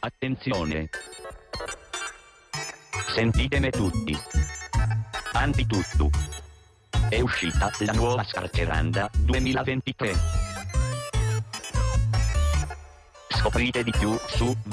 Attenzione! Sentitemi tutti. Antitutto. È uscita la nuova Scarceranda 2023. Scoprite di più su